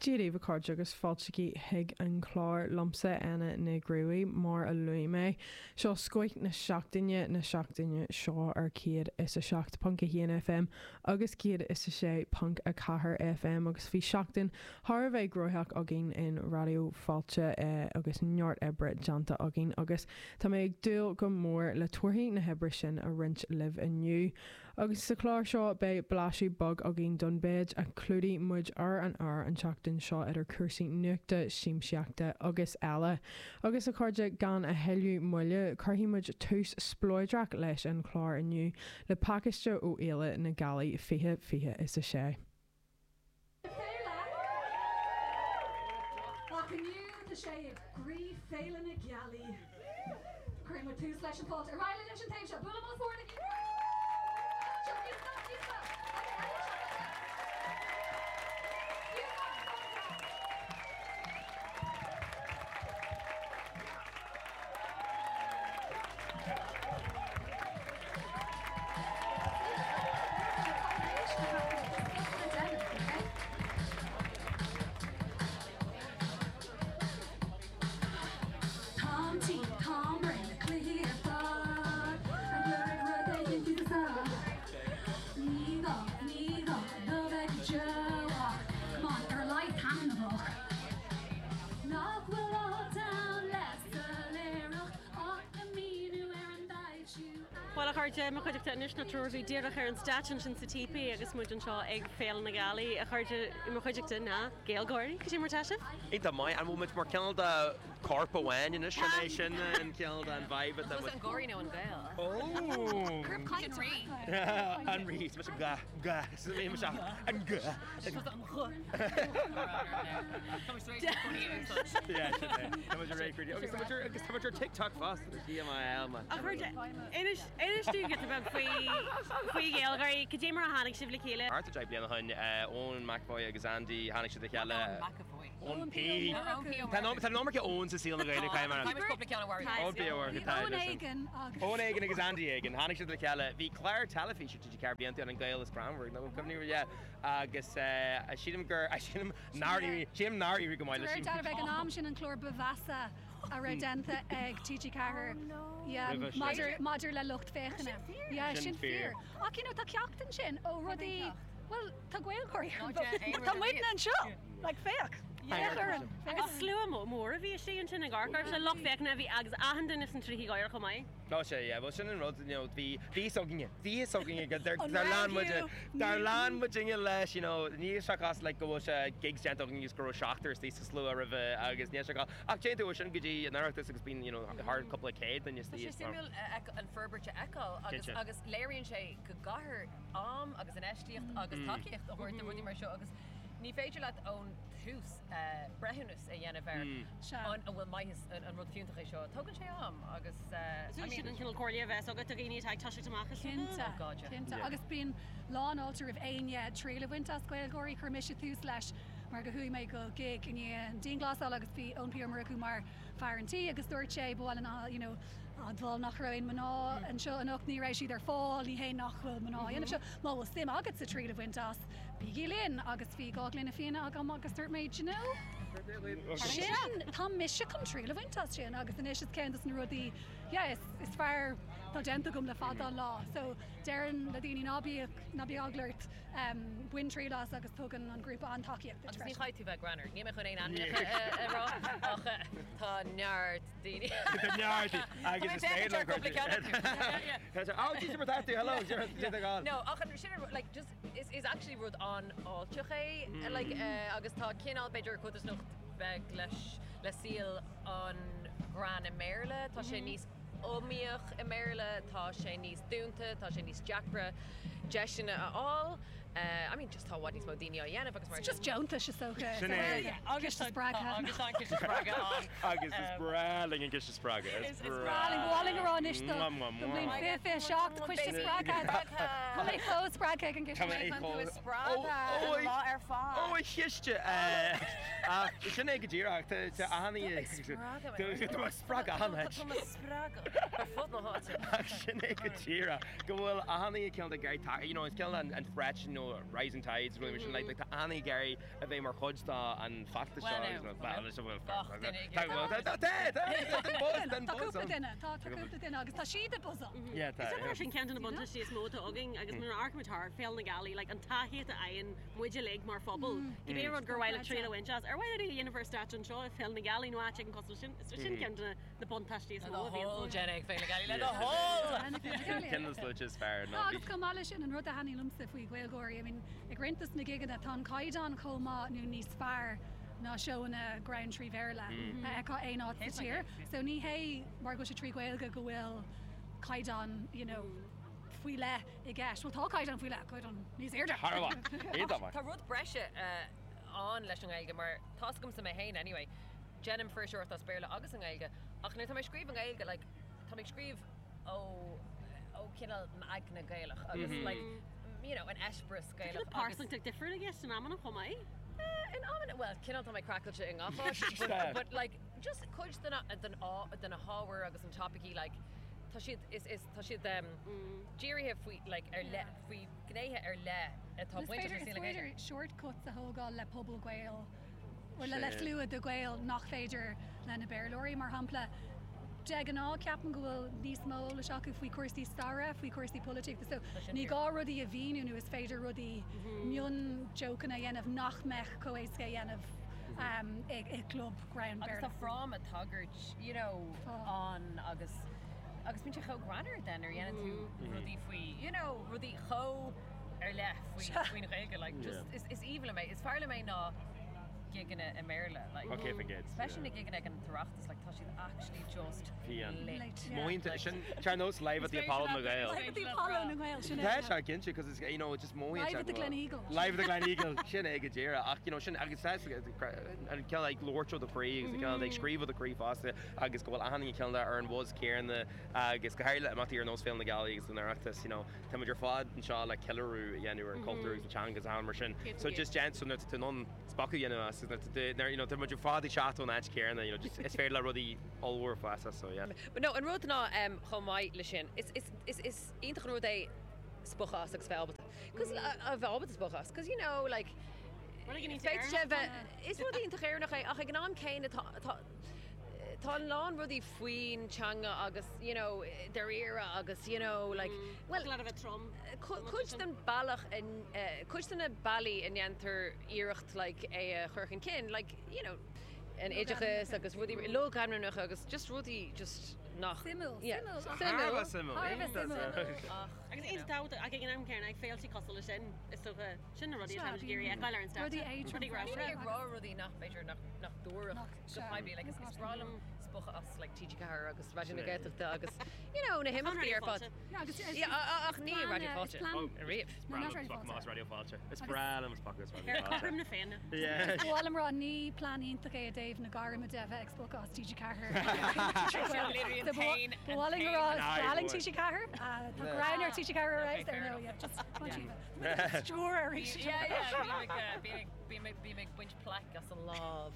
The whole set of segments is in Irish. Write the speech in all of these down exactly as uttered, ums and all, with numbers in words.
Díadh card agus fáilteí hiig an chlár lomsa ana na grúí mar a luime. Seo scoit na seachtaine na seachtaine seo ar ciad is a seacht punk a híana F M agus ciad is a sé punk a cahar F M agus bhí seachtain thar bheith groitheach a gin in radio fáilte uh, agus neart ebre deanta a gin agus tá mé ag dúil go mór le tuairthaí na hebre sin a rint live aniu. Agus sa chlár seo be blaisí bug a gin donbéid a clúdaí muid ar an ar an seachtain seo ar cursaí nuachta síimseachta agus eile. Agus a chuirde gan a heilú muile chuirhíimeid tús splóidraach leis an chlár aniu le pacaiste ó éile na galí fiche fiche is a sé. sé grí féile na gealaí. Cruim with tús leis an fáilt. Ar bhaile leis an taobh seo, bula má fór na Well a chuirde mo chuideach inis na trúirí díreach ar an station sin sa T P agus muid an seo ag féil na galí a chuirde mo chuideachta na Gaelgóirí go dtí mar teisih? Ita mai an bhfuil mar ceann de corpa bhain in sin sin an ceann an bhaib a an Góirí nó an Gael. Oh. Curb caiint rí. An rí, mas ga ga mé mas an ga. Agus tá TikTok fast í mai elma. A chuirde inis inis tú get bag faoi faoi Gaelgóirí go dtí mar hánig sibh le chéile. Arta dai bliana hain ón McFoy agus Andy hánig si de chéile. Ón P. Tá nómar ce ón sa síl na gaile caiimar. Caiimar cúpla ceanna bhhair. Ó bí bhhair go Ón éigen agus. Ón éigen agus Andy éigen hánig si de chéile. Bhí Claire Telefíe tú cear blianta an Gael is Granberg. No cumní yeah agus siadm gur siadm náirí siadm náirí go máile. Dúir dar bheith an am sin an chlór bevasa a redenta ag T G Cahar. Yeah, mother mother le lucht féchanna. Yeah, sin fear. Ach you know tá ceachtain sin ó rudí well tá Gaelgóirí. Tá muidna an seo like féach. Agus slú mór a bhí sé an sin na gcarcar se loch fécna bhí agus ahandan is an trítí gáir go maiid. No sé, bhil sin an rud bhí bhí soginge bhí soginge go dar lán muide dar lán muidinge leis ní seachas le go bhfuil se gigs deantagan gus go seachtar tí sa slú a rih agus ní seá ach téú sin gotí an airtas agus bíon hard couple of céad an sé simú an ferberte eáil agus agus léironn sé go gahar am agus an eistíocht agus takeíocht a bhir bhí mar seo agus ní féidir leat ón thuús breithúnas a dhéanamh ar an bhfuil maithas an rud fiúntacha seo. Tugann sé am agus sin an cinil cóirlí a bheits agad a ghaoine ag taise amachchas cinnte agus bíon lán altar of aine tríle bhainte Gaelgóirí chu mis thuús leis mar go thuí méid go gig in an dínglasá agus bhí ón peor mar acu mar fearantí agus dúirt sé bháil an bhil nach raibh maná an seo an ní rééis iad ar fáil ní hé nachfuil maná dhéanamh seo má bhfuil sim agad sa tríle bhaintas bíí linn agus bhí gáglinn a féna agam agus dúirt méid you know sin tá mise chun tríle bhaintas sin agus in is ceantas na rudí is fear tá genta gom le fadá lá so dearan le daoine nábí nábí agleirt buin trílas agus tugan an grúpa antaíocht agus ní chaid tú bheith granar ní chun é an rá tá neart daoine agus is féile hello no ach sin like just is is actually rud an áilteché like agus tá cinál beidir chutas noch bheith leis le síl an gran i méile tá sé níos ómíoch i méile tá sé níos dúnta tá sé níos deacra deisina aáil I mean just tá bhhaid níos mó daoine á dhéanamh agus mar just deonta se socha agus sppraga agus is braling an cis spraga is braling bháling arán is do fé fé seach chuis spraga Tá mé chló spraga an cis spraga lá ar fá ó chiiste sin é go ddíach a haí spraga hanna spraga ar fud na háte sin é go tíra go bhfuil a haí ceann a gaiid is ceann an freisin nó know, rising tides, really, mm-hmm. like, like the Annie Gary, if they were Hodgsta and fact the show, well, it's a well, tá siad a buzz. Yeah, tá. Sin ceann na bunta sí móta agin agus mar argumentar fel na gali like an tahiad a ein muide leg mar fobal. Gibé rod gur while trail winchas or while the universe station show fel na gali no atching consultation. Is sin ceann na bunta sí the whole genic fel na gali the whole. Ken the switches fair no. Agus kamala sin an rud a hanni lumsa fui Gaelgory. I mean, ag rintas na giga that tan kaidan colma nu níos fear. Ná show in a ground tree verla. Echa ein out this year. So ni hey mar go tree Gaelga go will kaidan, you know, fui le I guess. Well tá kaidan fui le kaidan níos éirde. Harwa. Tá rud breise an leis an Gaelga mar tascum sa me hain anyway. Jenim for sure tá spéirle agus an Gaelga. Ach nu tá me scríb an Gaelga like tá me scríb ó ó cinnal agna Gaelach agus like you know an Espress Gaelach. Parsing took different I guess in Amman chomai. In Amman well cinnal tá me crackle in off but, but like just coach den den a den a hour agus an topicy like tá siad is is tá siad um Jerry have we like er le we gnéhe er le tá winter shortcuts a hogal le pobl Gael or le le fluid de Gael nach féidir le na Bearlóí mar hampla de gan á ceapan go bhfuil níos mó le seach fao cuasaí starra fao cuasaí politic so ní gá rudaí a bhíú nu is féidir rudaí mion jocanna dhéanamh nach mech coéisce dhéanamh um ag club ground agus tá from a tuggart you know on agus agus min cho granner den er dhéanamh tú rudaí faoi you know rudaí cho ar le faoi faoin réige like just is is evil me is fearle me ná gigging in Merla like okay forget especially yeah. gigging in Thracht like Tashi actually just late Moint shin Charnos live at the Apollo Nagail live at the Apollo Nagail that's I get you because it's you know it's just Moint live at the Glen Eagle live at the Glen Eagle shin ag Jera you know shin agus says and kill like Lorcho the Free kind of like screeve of the Cree fast agus go well handing kill that earn was caring the agus go highlight Matty or nose film the galleys and their actors you know Tim your fad and Shaw like Killaroo yeah you were culture and Changas Hammershin so just gents so to non Spocky you know the you know the much father shot on edge care and you know just it's fair like really all war fast so yeah but no and road na um chomai lishin it's it's it's it's intig no day spochas ex velvet because a velvet spochas because you know like what are you going to say is what the integer noch ach ik naam keine Tá lán rudí faoin teanga agus you know their era agus you know like mm. well a lot of a trom chuid den bailach in chuid den bailí in antar iirecht like é churchan cin like you know an éideachas agus rudí lo ganach agus just rudí just nach simil yeah simil simil agus is doubt I gin am cairn ag féiltí costal sin is so sin rudí tam géirí ag bailar an sta rudí age rudí rá rudí nach beidir nach nach dúach so maybe like it's problem spocha us like T G Car agus rajin gaita agus you know na him ar fat yeah ach ní radio fat rip radio fat it's brand and pockets radio na fan yeah well I'm run ní planning to get Dave na garma deva expo us T G Car pain walling walling T G Car the ground or T G Car right there no yeah just sure yeah yeah be me be me bunch plaque as a love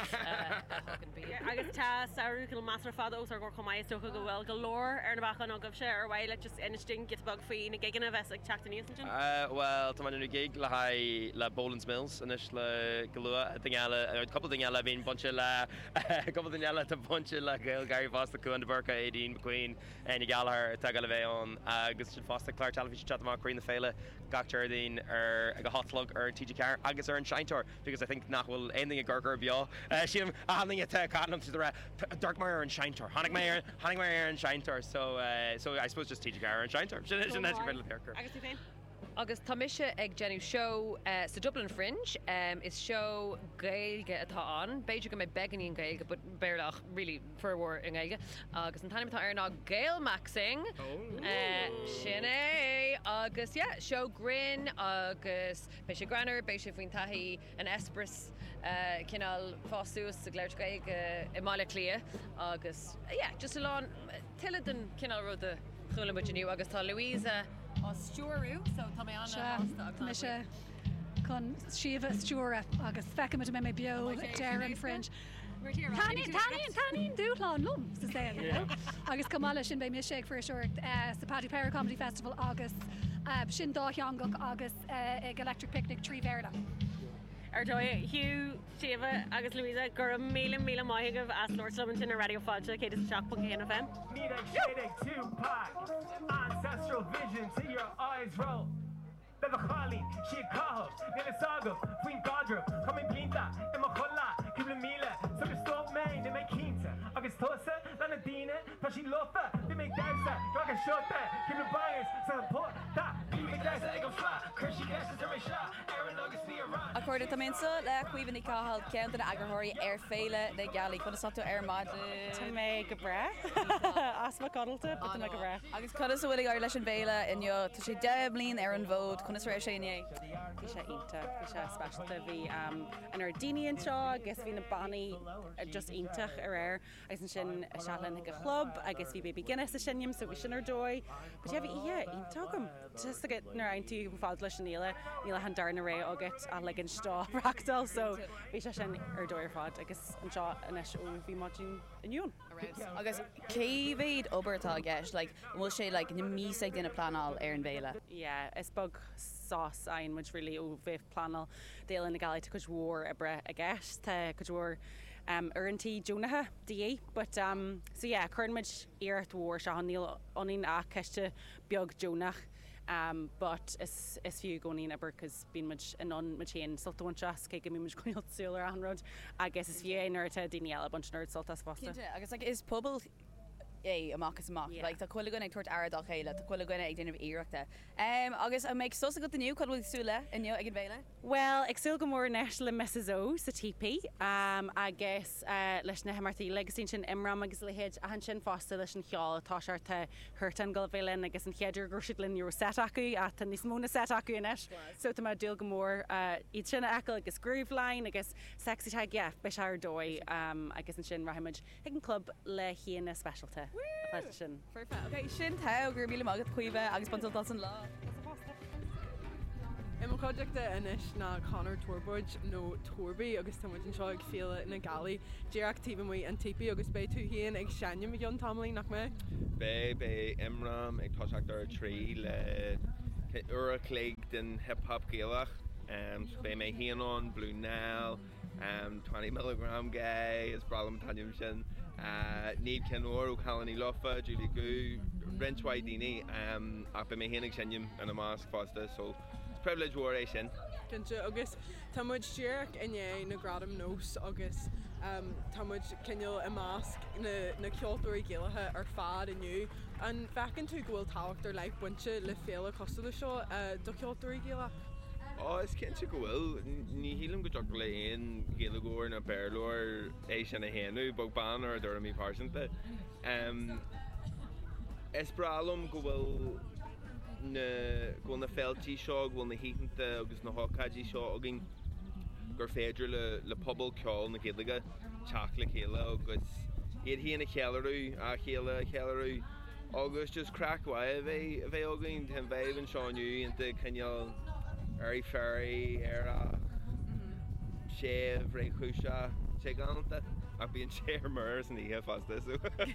agus tá saú go master fados ar go comai so go bhfuil go leir ar na bachan á gob sé ar bhile le just insting get bug faoin na gigan a bheits ag teachtaníos an sin well tá man gig le ha le Bolins Mills inis le golua dingeile a couple dingeile bhín bunch le couple dingeile a bunch le Gail Gary Foster Coon de Burka Aideen McQueen and Gallagher tag le bheith an agus Foster Clark television chat má Queen the Fela gachtar dín ar ag a hotlog ar T G Car agus ar an Sheintor because I think nach bhfuil ending a gurgur beo siam a handing it to Cottenham to the Dark Meyer and Sheintor Hannig Meyer Hannig Meyer and Sheintor so uh, so I suppose just T G Car and Sheintor agus tú féin agus tá mise ag genú show uh, sa Dublin Fringe um, is show gailge atá an beidir go mé beganí an gailge but beirlach really furhór an gailge agus an taim atá ar ná Gail Maxing sin é agus yeah show grin agus bei sé granner bei sé faoin taí an Espress uh, cinál fáús sa gléir gailge i mála clia agus yeah just a lán tiile den cinál rud a chula muú agus tá Louisa Stúrú so tá mé an se chun siomh stúra agus fecha me mé bio Darren Fringe Tanín dúláán lum sa sé agus cumáile sin bé mis sé for seoirt sa Paddy Power Comedy Festival agus sin dá teangach agus ag Electric Picnic trí bhéirla. Ar dói Hugh, Siobha agus Louisa gur míle míle maithigh as Lord Slumpton a Radio Fáilte cé is seach N F M. Need a shade of Tupac, ancestral vision to your eyes roll. Beba Khali, she Kahov, Nila Sagov, Queen Godrup, coming Pinta, Emma Khola, Kibla Mila, so the stop man, they make Kinta, August Tosa, Lana Dina, Tashi Lofa, they make Dasa, Dragon Shota, Kibla Buyers, Support, that, Kibla Dasa, Ego Fla, Kershi Gasses, Erisha, Aaron August Vieira. According to Minsa, le cuivan í cáhall cean na agrathirí ar féile na gealaí chuna satú ar maid. Tá mé go bre. As má cadalta, but tá mé go bre. Agus cad is bhfuil ar leis an bhéile inniu tá sé de blion ar an bhód chuna réir sé inné. Bhí sé ionta, bhí sé specialta bhí an ar daoine anseo agus bhí na bannaí just iontach ar air agus an sin sealan ag a chlub agus bhí baby Guinness a sinnim so bhí sin ar dói. But yeah, bhí ihe iontagam. Just agad nar ein tú fád leis an íle, níle an darna ré agat a le an stá rachtal, so bhí sé sin ar dóir fád agus an seo inis ó bhí máin aniuún. Agus cé bhéad obairtá gceist, like bhfuil sé like na míosaigh duna planál ar an bhéile. Yeah, is bug sauce ein which really ó bheith planal déal na gaí go mhór a bre a gceist tá go mhór um urintí Jonatha D but um so yeah churnmid iart mhór se níl onín a ceiste beag Jonach. Um, but is is few going in because being much a non machine salt one just cake me much going solar on road I guess it's few nerd Danielle a bunch of nerds salt as foster I guess like is pobl é amach is amach like tá chuile goinnig tuairt airad chéile tá chuile goine ag déanamh iireachta um agus a méid sosa go aniu chu bhfuil súla inniu ag an bhéile well ag sil go mór neis le Missus O sa T P um I guess uh, leis na hamartaí legus sin imram agus le héad a han sin fásta leis an cheáil tá searta chuirtan go bhéile agus an cheadidir gur siad linn set acu a tan níos móna set acu inis so tá mar dúil go mór iad sinna ecail agus groove-line agus sexy tag yeah be ar dói um agus an sin raimiid ag an club le híana specialta sin. Okay, sin tá gur míle agad chuoibh agus bantaltá an lá. I mo projecta inis na Connor Tourboard nó Torby agus tá an seo ag fiale na galí dearactíh mu an tipi agus bé tú híon ag seanne me John Tomley nach me? Bé bé imram ag táseachtar trí le ura cléig den hip-hop géalach um, bé mé híanón Blue Nile um, twenty milligram gay is bralam tannium sin Uh, Need Kenor ó Chalani Lofa, Julie Gu, Renchwai Dini, um, ach be mé hénig sinnjum an a mask fasta, so it's privilege war é sin. Kense agus támuid tíach iné na gradam nós agus um, támuid cinneal a mask na, na ceoltóirí géalathe ar fad aniu an fecinn tú ghfuil táhachttar le buinte le féle cosú seo uh, do ceoltóirí géala? Oh, is cén se go bhfuil, ní hílam go teach le aon géalagóir na bearlóir é sin na héanú bog ban ar dúir mí pásanta. Um, is bralum go bhfuil na go na feltí seo bhfuil na híanta agus na hócadí seo agin gur féidir le, le pobl ceáil na géalaga teach le chéile agus iad hí na chéalarú a chéile chéalarú agus just crackhhaid a bheith a bheith agin ten bheith an seániu anta cinneal Ari Ferry, Era, Shev, Ray Kusha, Cheganta. I've been chair mers and he have fast this.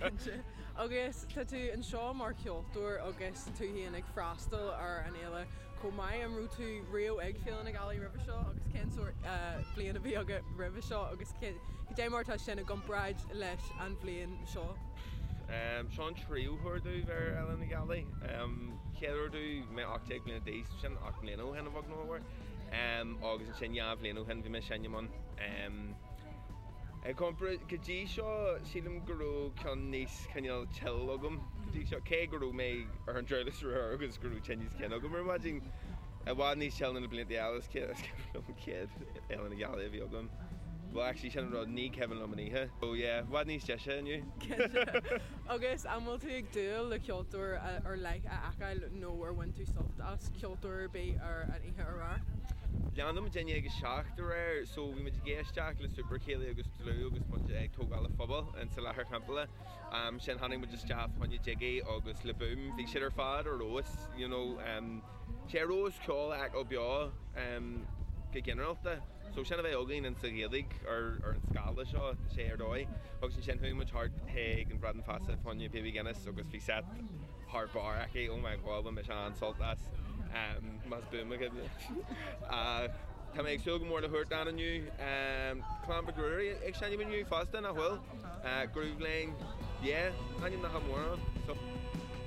Agus tá tú an seo mar ceoltóir agus tú híon ag freastal ar an éile comai am rú tú riú ag fiann ag galí ribh seo agus cén sort blian a bhí agad ribh seo agus dé martá sin a gompraid leis an blian seo. Um, Sean tríú chuirú ver Ellen na galí. Um, Chéadú mé achtéag bliana dééis sin ach léanú hena bhag nóhar. Um, agus an sin neamh léanú hen bhí me sinneamán. Um, ag compra gotí seo sílam gurú cean níos ceanneal chill agam. Gotí seo cé gurú mé ar an dreilas ruair agus gurú teníos cean agam. Mar imagine a bhád níos chill na bliana déalas céad céad Ellen na galí a bhí agam. Well, actually, she's not need Kevin Lomanija. Oh yeah, what needs Jessica and you? Agus am bhfuil tú ag dúil le ceoltóir ar le a acail nóir when tú soft as ceoltóir bé ar an ihe ará. Leanam déine agus seachtar air, so bhí muid géisteach le super chéile agus tulú agus muid ag tógáil le phobal an sa lethar campala. Um, sin hanig muid staff haine jiggy agus le boom, bhí siad ar fad ar rós, you know, um, sé rós ceol ag ó beá um, go generalta. So sin a bheith againn an sa géalaigh ar ar an scála seo sé ar dói. Agus sin sin thuimiid hart heag an bradan fasa fáinne Baby Guinness agus bhí set hart bar aici ó mai gháilm me se an salt as. mas boom again. Tá méid seo go mór le thuirt an aniu Clán Bagruí ag seannim aniu fásta nach bhfuil grúb léin, yeah, anim nach ha mór so